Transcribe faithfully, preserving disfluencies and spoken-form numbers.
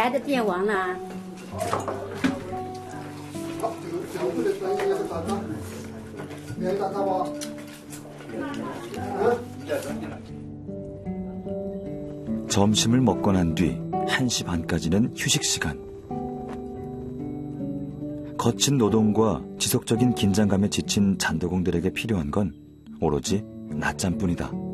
来的电王啦。 점심을 먹고 난 뒤 한 시 반까지는 휴식 시간. 거친 노동과 지속적인 긴장감에 지친 잔도공들에게 필요한 건 오로지 낮잠뿐이다.